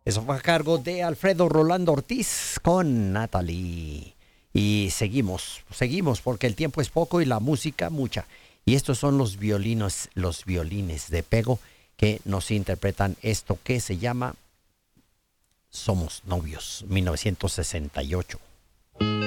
Eso fue a cargo de Alfredo Rolando Ortiz con Natalie. Y seguimos porque el tiempo es poco y la música mucha. Y estos son los violines de Pego que nos interpretan esto que se llama Somos Novios, 1968.